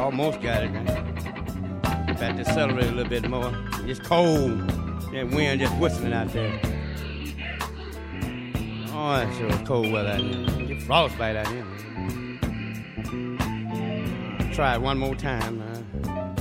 Almost got it now. Got to accelerate a little bit more. It's cold. That wind just whistling out there. Oh, it sure is cold weather out here. Get frostbite out here. Try it one more time.